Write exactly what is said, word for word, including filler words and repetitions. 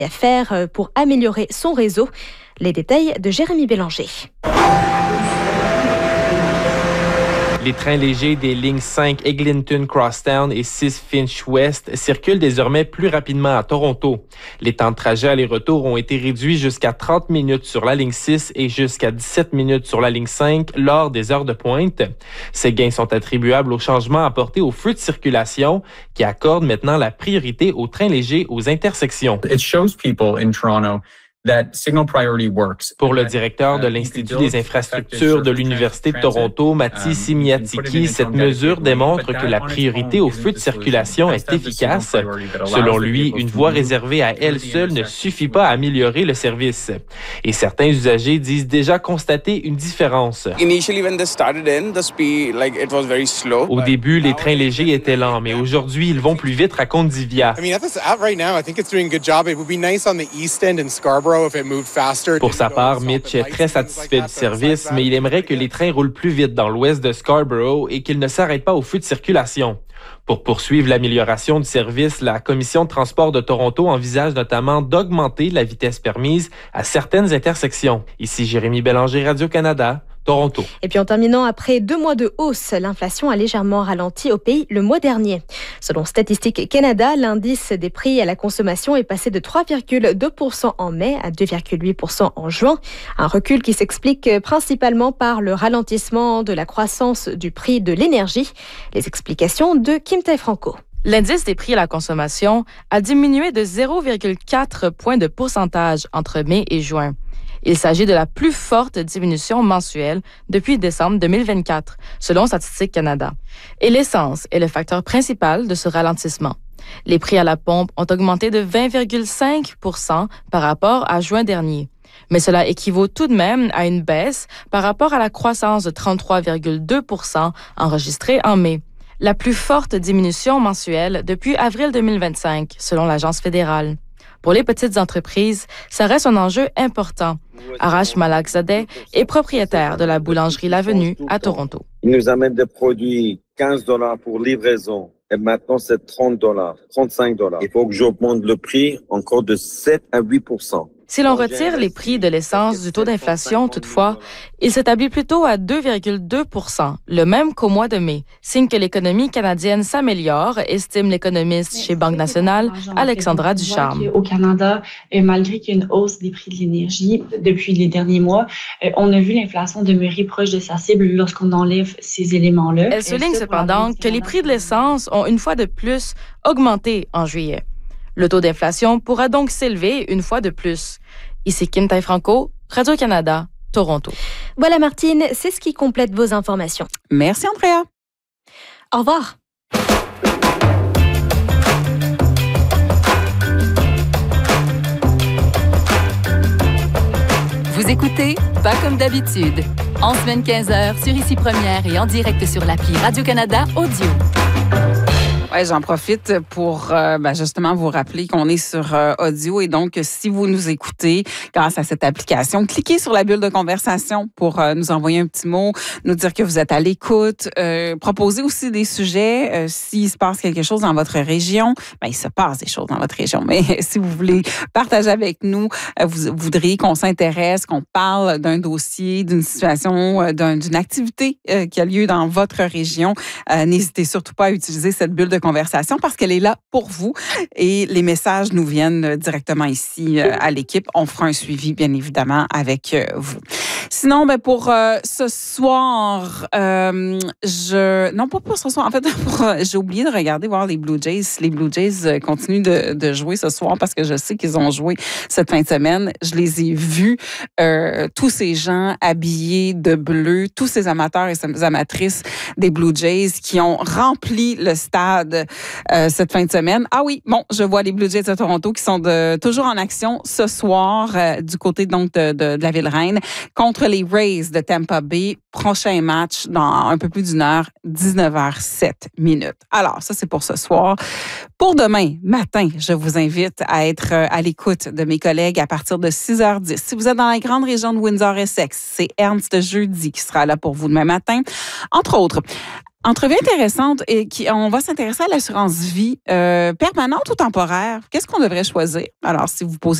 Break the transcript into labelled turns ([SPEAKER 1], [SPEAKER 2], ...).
[SPEAKER 1] à faire pour améliorer son réseau. Les détails de Jérémy Bélanger.
[SPEAKER 2] Les trains légers des lignes cinq Eglinton Crosstown et six Finch West circulent désormais plus rapidement à Toronto. Les temps de trajet aller-retour ont été réduits jusqu'à trente minutes sur la ligne six et jusqu'à dix-sept minutes sur la ligne cinq lors des heures de pointe. Ces gains sont attribuables aux changements apportés aux feux de circulation qui accordent maintenant la priorité aux trains légers aux intersections.
[SPEAKER 3] It shows people in Toronto that signal priority works.
[SPEAKER 2] Pour le directeur de l'Institut des infrastructures de l'Université de Toronto, Matti Simiatiki, cette mesure démontre que la priorité aux feux de circulation est efficace. Selon lui, une voie réservée à elle seule ne suffit pas à améliorer le service. Et certains usagers disent déjà constater une différence. Au début, les trains légers étaient lents, mais aujourd'hui, ils vont plus vite, raconte Divya. Pour sa part, Mitch est très satisfait du service, mais il aimerait que les trains roulent plus vite dans l'ouest de Scarborough et qu'ils ne s'arrêtent pas aux feux de circulation. Pour poursuivre l'amélioration du service, la Commission de transport de Toronto envisage notamment d'augmenter la vitesse permise à certaines intersections. Ici Jérémy Bélanger, Radio-Canada. Toronto.
[SPEAKER 1] Et puis en terminant, après deux mois de hausse, l'inflation a légèrement ralenti au pays le mois dernier. Selon Statistique Canada, l'indice des prix à la consommation est passé de trois virgule deux pour cent en mai à deux virgule huit pour cent en juin. Un recul qui s'explique principalement par le ralentissement de la croissance du prix de l'énergie. Les explications de Kim Tae-Franco.
[SPEAKER 4] L'indice des prix à la consommation a diminué de zéro virgule quatre points de pourcentage entre mai et juin. Il s'agit de la plus forte diminution mensuelle depuis décembre deux mille vingt-quatre, selon Statistique Canada. Et l'essence est le facteur principal de ce ralentissement. Les prix à la pompe ont augmenté de vingt virgule cinq pour cent par rapport à juin dernier. Mais cela équivaut tout de même à une baisse par rapport à la croissance de trente-trois virgule deux pour cent enregistrée en mai. La plus forte diminution mensuelle depuis avril deux mille vingt-cinq, selon l'Agence fédérale. Pour les petites entreprises, ça reste un enjeu important. Arash Malakzadeh est propriétaire de la boulangerie L'Avenue à Toronto.
[SPEAKER 5] Ils nous amènent des produits quinze dollars pour livraison. Et maintenant, c'est trente dollars, trente-cinq dollars. Il faut que j'augmente le prix encore de sept à huit pour cent.
[SPEAKER 4] Si l'on retire les prix de l'essence du taux d'inflation, toutefois, il s'établit plutôt à deux virgule deux pour cent, le même qu'au mois de mai, signe que l'économie canadienne s'améliore, estime l'économiste chez Banque nationale, Alexandra Ducharme.
[SPEAKER 6] Au Canada, malgré qu'il y ait une hausse des prix de l'énergie depuis les derniers mois, on a vu l'inflation demeurer proche de sa cible lorsqu'on enlève ces éléments-là.
[SPEAKER 4] Elle souligne cependant que les prix de l'essence ont une fois de plus augmenté en juillet. Le taux d'inflation pourra donc s'élever une fois de plus. Ici Kim Tae-Franco, Radio-Canada, Toronto.
[SPEAKER 1] Voilà Martine, c'est ce qui complète vos informations.
[SPEAKER 7] Merci Andrea.
[SPEAKER 1] Au revoir.
[SPEAKER 8] Vous écoutez Pas comme d'habitude. En semaine quinze heures sur Ici Première et en direct sur l'appli Radio-Canada Audio.
[SPEAKER 7] Ouais, j'en profite pour euh, ben justement vous rappeler qu'on est sur euh, audio et donc si vous nous écoutez grâce à cette application, cliquez sur la bulle de conversation pour euh, nous envoyer un petit mot, nous dire que vous êtes à l'écoute, euh, proposer aussi des sujets. Euh, s'il se passe quelque chose dans votre région, ben il se passe des choses dans votre région, mais si vous voulez partager avec nous, euh, vous voudriez qu'on s'intéresse, qu'on parle d'un dossier, d'une situation, euh, d'un, d'une activité euh, qui a lieu dans votre région, euh, n'hésitez surtout pas à utiliser cette bulle de conversation parce qu'elle est là pour vous et les messages nous viennent directement ici euh, à l'équipe. On fera un suivi, bien évidemment, avec euh, vous. Sinon, ben pour euh, ce soir, euh, je... Non, pas pour ce soir. En fait, pour, euh, j'ai oublié de regarder, voir les Blue Jays. Les Blue Jays euh, continuent de, de jouer ce soir parce que je sais qu'ils ont joué cette fin de semaine. Je les ai vus, euh, tous ces gens habillés de bleu, tous ces amateurs et ces amatrices des Blue Jays qui ont rempli le stade euh, cette fin de semaine. Ah oui, bon, je vois les Blue Jays de Toronto qui sont de, toujours en action ce soir euh, du côté donc de, de, de la Ville-Reine contre les Rays de Tampa Bay. Prochain match dans un peu plus d'une heure, dix-neuf heures sept minutes. Alors, ça, c'est pour ce soir. Pour demain matin, je vous invite à être à l'écoute de mes collègues à partir de six heures dix. Si vous êtes dans la grande région de Windsor-Essex, c'est Ernst Jeudi qui sera là pour vous demain matin. Entre autres, Entrevue intéressante et qui, on va s'intéresser à l'assurance vie euh, permanente ou temporaire. Qu'est-ce qu'on devrait choisir? Alors, si vous posez